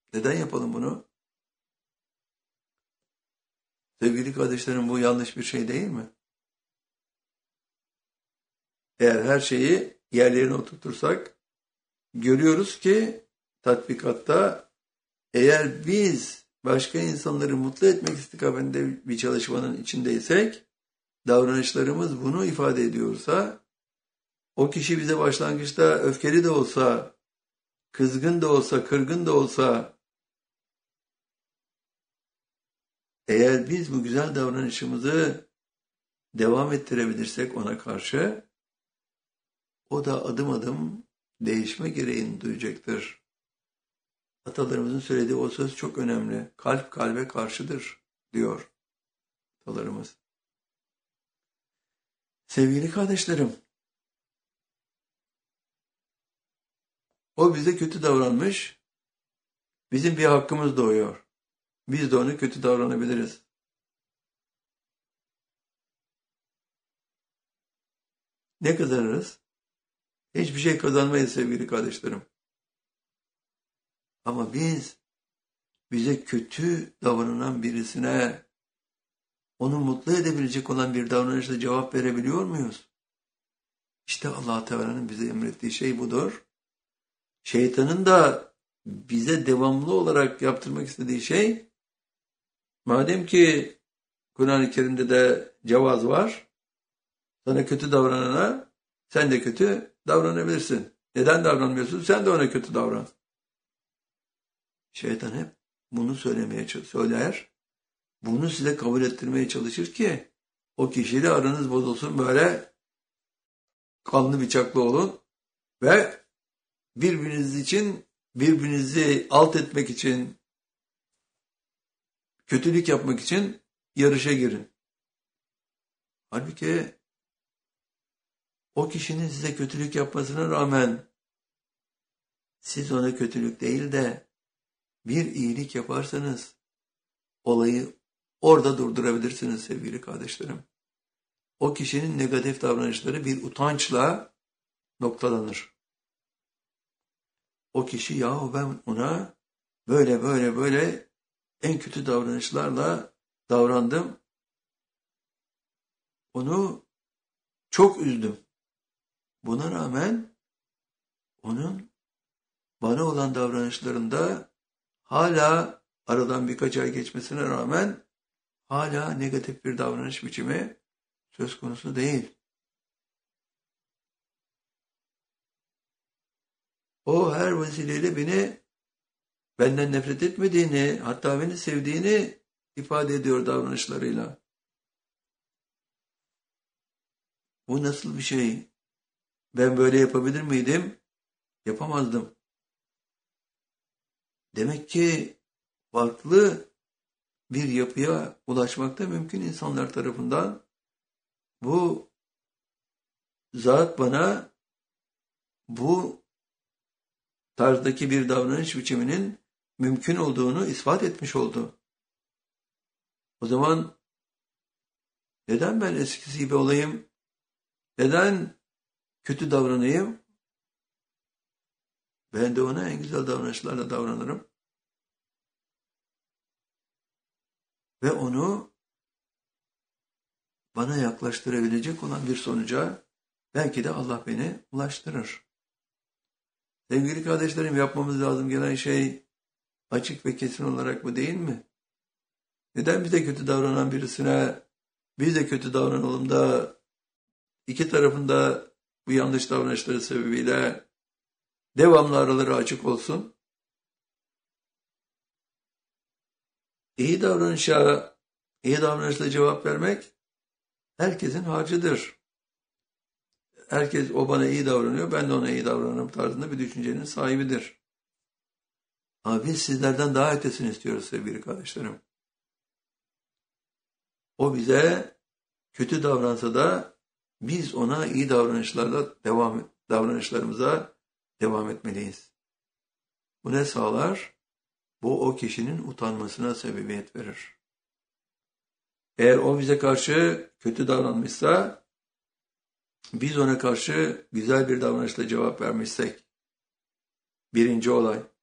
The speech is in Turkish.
Neden yapalım bunu? Sevgili kardeşlerim, bu yanlış bir şey değil mi? Eğer her şeyi yerlerine oturtursak, görüyoruz ki tatbikatta eğer biz başka insanları mutlu etmek istikametinde bir çalışmanın içindeysek, davranışlarımız bunu ifade ediyorsa, o kişi bize başlangıçta öfkeli de olsa, kızgın da olsa, kırgın da olsa, eğer biz bu güzel davranışımızı devam ettirebilirsek ona karşı, o da adım adım değişme gereğini duyacaktır. Atalarımızın söylediği o söz çok önemli. Kalp kalbe karşıdır diyor atalarımız. Sevgili kardeşlerim, o bize kötü davranmış, bizim bir hakkımız doğuyor. Biz de ona kötü davranabiliriz. Ne kazanırız? Hiçbir şey kazanmayız sevgili kardeşlerim. Ama biz bize kötü davranan birisine onu mutlu edebilecek olan bir davranışla cevap verebiliyor muyuz? İşte Allah Teala'nın bize emrettiği şey budur. Şeytanın da bize devamlı olarak yaptırmak istediği şey, madem ki Kur'an-ı Kerim'de de cevaz var, sana kötü davranana sen de kötü davranabilirsin. Neden davranmıyorsun? Sen de ona kötü davran. Şeytan hep bunu söyler. Bunu size kabul ettirmeye çalışır ki o kişiyle aranız bozulsun, böyle kanlı bıçaklı olun ve birbirinizi alt etmek için, kötülük yapmak için yarışa girin. Halbuki o kişinin size kötülük yapmasına rağmen siz ona kötülük değil de bir iyilik yaparsanız olayı orada durdurabilirsiniz sevgili kardeşlerim. O kişinin negatif davranışları bir utançla noktalanır. O kişi, yahu ben ona böyle en kötü davranışlarla davrandım. Onu çok üzdüm. Buna rağmen onun bana olan davranışlarında hala aradan birkaç ay geçmesine rağmen hala negatif bir davranış biçimi söz konusu değil. O her vesileyle benden nefret etmediğini, hatta beni sevdiğini ifade ediyor davranışlarıyla. Bu nasıl bir şey? Ben böyle yapabilir miydim? Yapamazdım. Demek ki farklı bir yapıya ulaşmak da mümkün insanlar tarafından. Bu zat bana bu tarzdaki bir davranış biçiminin mümkün olduğunu ispat etmiş oldu. O zaman neden ben eskisi gibi olayım? Neden kötü davranayım? Ben de ona en güzel davranışlarla davranırım. Ve onu bana yaklaştırabilecek olan bir sonuca belki de Allah beni ulaştırır. Sevgili kardeşlerim, yapmamız lazım gelen şey açık ve kesin olarak bu değil mi? Neden bize kötü davranan birisine biz de kötü davranalım da iki tarafında bu yanlış davranışları sebebiyle devamlı araları açık olsun? İyi davranışla cevap vermek herkesin harcıdır. Herkes o bana iyi davranıyor, ben de ona iyi davranırım tarzında bir düşüncenin sahibidir. Ama biz sizlerden daha ötesini istiyoruz sevgili kardeşlerim. O bize kötü davransa da biz ona iyi davranışlarımıza devam etmeliyiz. Bu ne sağlar? Bu o kişinin utanmasına sebebiyet verir. Eğer o bize karşı kötü davranmışsa, biz ona karşı güzel bir davranışla cevap vermişsek, birinci olay.